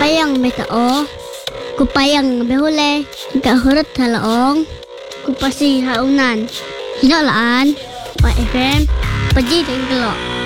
Kupayang metao. Kupayang behule. Kahurut halaong. Kupasi haunan. Hinolaan. Pa FM. Paji tinggalok.